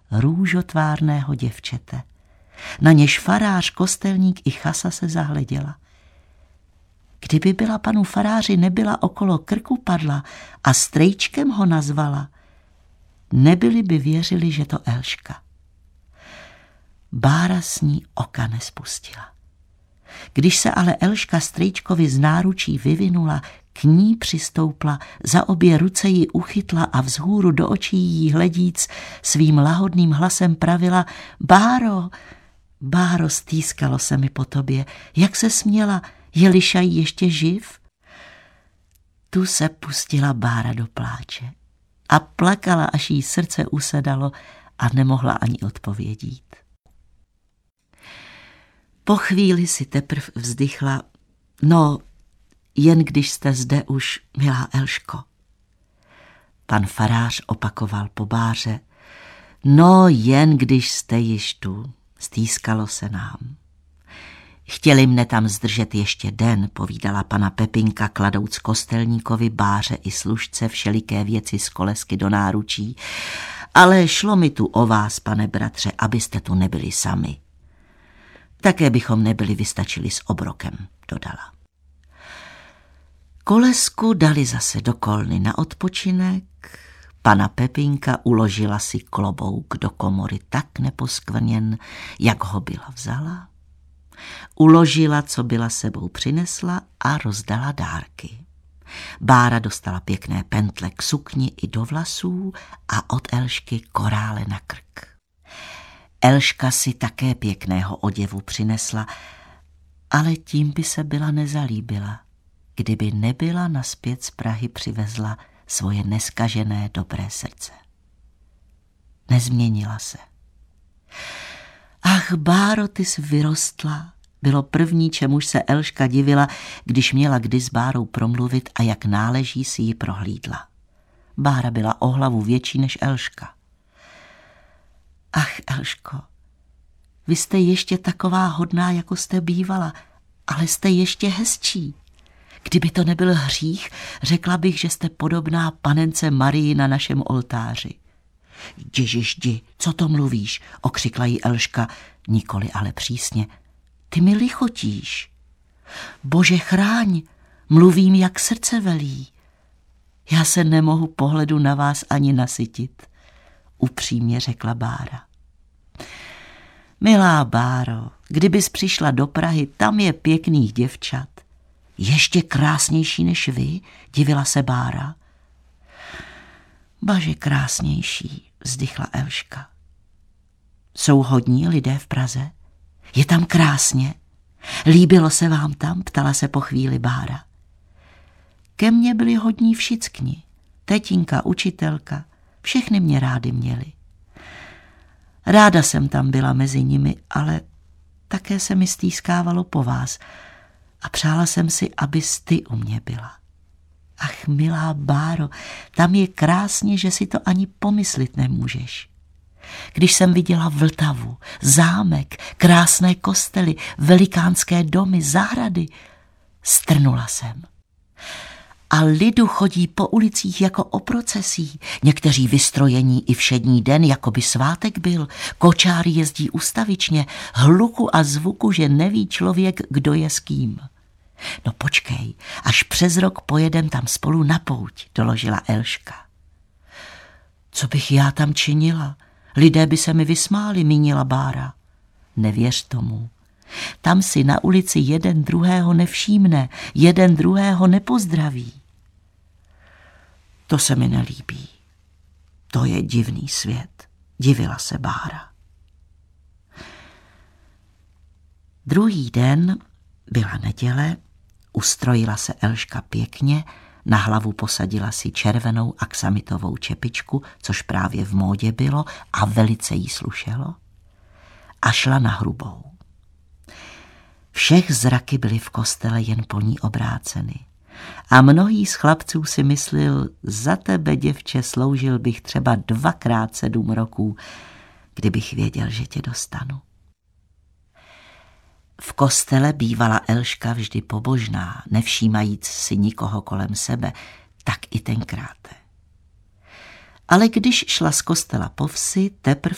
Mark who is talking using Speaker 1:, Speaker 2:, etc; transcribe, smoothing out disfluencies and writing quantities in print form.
Speaker 1: růžotvárného děvčete. Na něž farář, kostelník i chasa se zahleděla. Kdyby byla panu faráři nebyla okolo krku padla a strejčkem ho nazvala, nebyli by věřili, že to Elška. Bára s ní oka nespustila. Když se ale Elška strejčkovi z náručí vyvinula, k ní přistoupla, za obě ruce ji uchytla a vzhůru do očí jí hledíc svým lahodným hlasem pravila: Báro, Báro, stýskalo se mi po tobě, jak se směla, je Lišaj ještě živ? Tu se pustila Bára do pláče a plakala, až jí srdce usedalo a nemohla ani odpovědít. Po chvíli si teprv vzdychla: No, jen když jste zde už, milá Elško. Pan farář opakoval po Báře: No, jen když jste již tu, stýskalo se nám. Chtěli mne tam zdržet ještě den, povídala pana Pepinka, kladouc kostelníkovi, Báře i služce všeliké věci z kolesky do náručí, ale šlo mi tu o vás, pane bratře, abyste tu nebyli sami. Také bychom nebyli vystačili s obrokem, dodala. Kolesku dali zase do kolny na odpočinek, pana Pepinka uložila si klobouk do komory tak neposkvrněn, jak ho byla vzala, uložila, co byla sebou přinesla a rozdala dárky. Bára dostala pěkné pentle k sukni i do vlasů a od Elšky korále na krk. Elška si také pěkného oděvu přinesla, ale tím by se byla nezalíbila, kdyby nebyla nazpět z Prahy přivezla svoje neskažené dobré srdce. Nezměnila se. Ach, Báro, ty jsi vyrostla, bylo první, čemuž se Elška divila, když měla kdy s Bárou promluvit a jak náleží si ji prohlídla. Bára byla o hlavu větší než Elška. Ach, Elško, vy jste ještě taková hodná, jako jste bývala, ale jste ještě hezčí. Kdyby to nebyl hřích, řekla bych, že jste podobná panence Marii na našem oltáři. Jdi, co to mluvíš, okřikla jí Elška, nikoli ale přísně. Ty mi lichotíš. Bože chráň, mluvím, jak srdce velí. Já se nemohu pohledu na vás ani nasytit, upřímně řekla Bára. Milá Báro, kdybys přišla do Prahy, tam je pěkných děvčat. Ještě krásnější než vy, divila se Bára. Baže krásnější, vzdychla Elška. Jsou hodní lidé v Praze? Je tam krásně? Líbilo se vám tam? Ptala se po chvíli Bára. Ke mně byli hodní všichni. Tetinka, učitelka, všechny mě rády měli. Ráda jsem tam byla mezi nimi, ale také se mi stýskávalo po vás a přála jsem si, abys ty u mě byla. Ach, milá Báro, tam je krásně, že si to ani pomyslit nemůžeš. Když jsem viděla Vltavu, zámek, krásné kostely, velikánské domy, zahrady, strnula jsem. A lidu chodí po ulicích jako o procesí, někteří vystrojení i všední den, jako by svátek byl, kočáry jezdí ustavičně, hluku a zvuku, že neví člověk, kdo je s kým. No počkej, až přes rok pojedem tam spolu na pouť, doložila Elška. Co bych já tam činila? Lidé by se mi vysmáli, mínila Bára. Nevěř tomu. Tam si na ulici jeden druhého nevšímne, jeden druhého nepozdraví. To se mi nelíbí. To je divný svět, divila se Bára. Druhý den byla neděle, ustrojila se Elška pěkně, na hlavu posadila si červenou aksamitovou čepičku, což právě v módě bylo a velice jí slušelo, a šla na Hrubou. Všech zraky byly v kostele jen po ní obráceny. A mnohý z chlapců si myslel, za tebe, děvče, sloužil bych třeba 2x7 roků, kdybych věděl, že tě dostanu. V kostele bývala Elška vždy pobožná, nevšímajíc si nikoho kolem sebe, tak i tenkrát. Ale když šla z kostela po vsi, teprv